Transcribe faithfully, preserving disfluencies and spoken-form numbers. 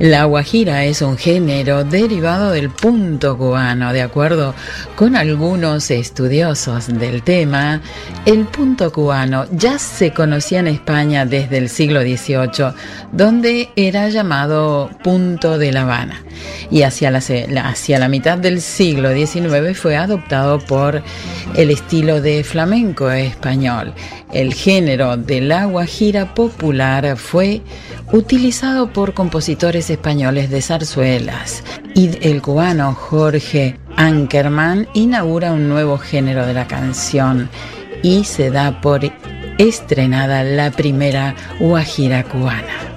La guajira es un género derivado del punto cubano. De acuerdo con algunos estudiosos del tema, el punto cubano ya se conocía en España desde el siglo dieciocho, donde era llamado punto de La Habana, y hacia la, hacia la mitad del siglo diecinueve fue adoptado por el estilo de flamenco español. El género de la guajira popular fue utilizado por compositores españoles de zarzuelas, y el cubano Jorge Ankerman inaugura un nuevo género de la canción y se da por estrenada la primera guajira cubana.